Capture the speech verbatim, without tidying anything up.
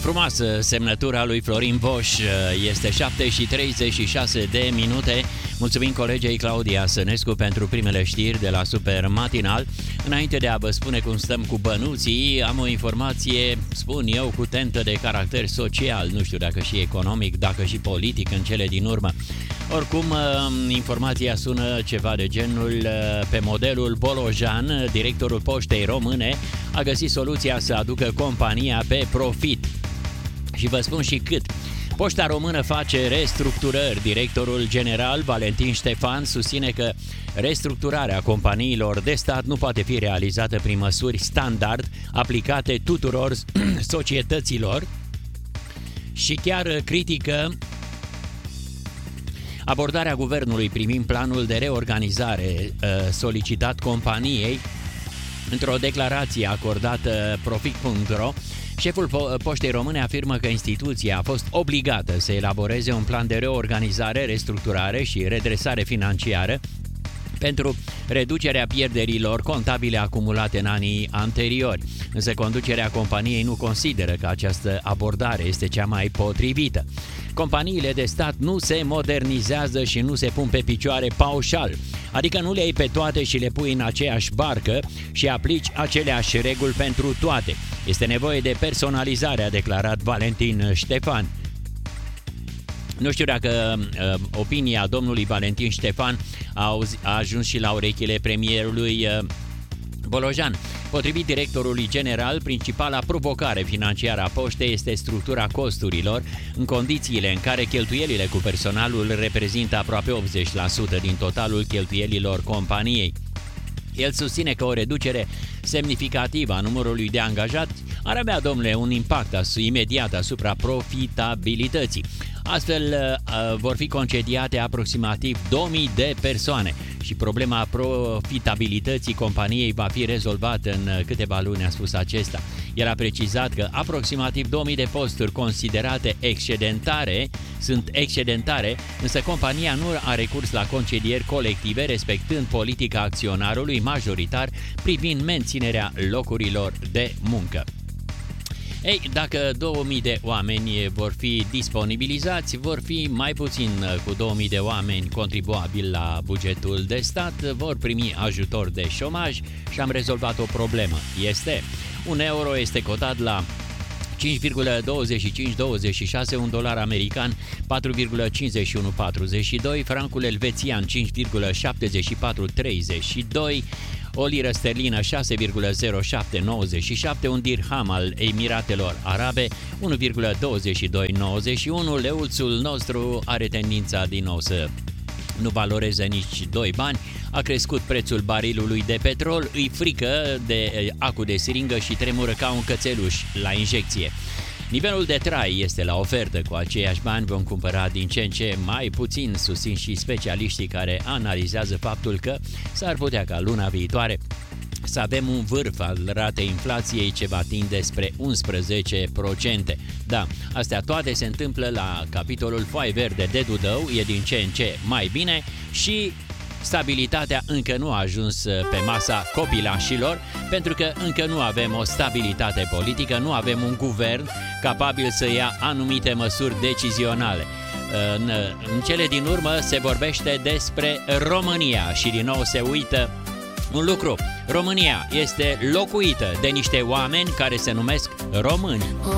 Frumoasă semnătura lui Florin Boș. Este șapte și treizeci și șase de minute. Mulțumim colegei Claudia Sănescu pentru primele știri de la Super Matinal. Înainte de a vă spune cum stăm cu bănuții, am o informație, spun eu, cu tentă de caracter social. Nu știu dacă și economic, dacă și politic în cele din urmă. Oricum, informația sună ceva de genul: pe modelul Bolojan, directorul Poștei Române a găsit soluția să aducă compania pe profit. Și vă spun și cât. Poșta Română face restructurări. Directorul general Valentin Ștefan susține că restructurarea companiilor de stat nu poate fi realizată prin măsuri standard aplicate tuturor societăților și chiar critică abordarea guvernului privind planul de reorganizare solicitat companiei. Într-o declarație acordată Profit punct ro, șeful po- Poștei Române afirmă că instituția a fost obligată să elaboreze un plan de reorganizare, restructurare și redresare financiară pentru reducerea pierderilor contabile acumulate în anii anteriori. Însă conducerea companiei nu consideră că această abordare este cea mai potrivită. Companiile de stat nu se modernizează și nu se pun pe picioare paușal, adică nu le iei pe toate și le pui în aceeași barcă și aplici aceleași reguli pentru toate. Este nevoie de personalizare, a declarat Valentin Ștefan. Nu știu dacă uh, opinia domnului Valentin Ștefan a, auzi, a ajuns și la urechile premierului uh, Bolojan. Potrivit directorului general, principala provocare financiară a poștei este structura costurilor, în condițiile în care cheltuielile cu personalul reprezintă aproape optzeci la sută din totalul cheltuielilor companiei. El susține că o reducere semnificativă a numărului de angajați ar avea, domnule, un impact as- imediat asupra profitabilității. Astfel vor fi concediate aproximativ două mii de persoane și problema profitabilității companiei va fi rezolvată în câteva luni, a spus acesta. El a precizat că aproximativ două mii de posturi considerate excedentare sunt excedentare, însă compania nu a recurs la concedieri colective, respectând politica acționarului majoritar privind menținerea locurilor de muncă. Ei, dacă două mii de oameni vor fi disponibilizați, vor fi mai puțin cu două mii de oameni contribuabili la bugetul de stat, vor primi ajutor de șomaj și am rezolvat o problemă. Este, un euro este cotat la cinci virgulă douăzeci și cinci douăzeci și șase, un dolar american patru virgulă cincizeci și unu patruzeci și doi, francul elvețian cinci virgulă șaptezeci și patru treizeci și doi, o liră sterlină șase virgulă zero șapte nouăzeci și șapte, un dirham al Emiratelor Arabe unu virgulă douăzeci și doi nouăzeci și unu. Leuțul nostru are tendința din nou să nu valoreze nici doi bani. A crescut prețul barilului de petrol, îi frică de acu de siringă și tremură ca un cățeluș la injecție. Nivelul de trai este la ofertă. Cu aceiași bani vom cumpăra din ce în ce mai puțin, susțin și specialiștii care analizează faptul că s-ar putea ca luna viitoare să avem un vârf al ratei inflației ce va tinde spre unsprezece la sută. Da, astea toate se întâmplă la capitolul foaie verde de Dudău, e din ce în ce mai bine și stabilitatea încă nu a ajuns pe masa copilașilor, pentru că încă nu avem o stabilitate politică, nu avem un guvern capabil să ia anumite măsuri decizionale. În, în cele din urmă se vorbește despre România și din nou se uită un lucru. România este locuită de niște oameni care se numesc români.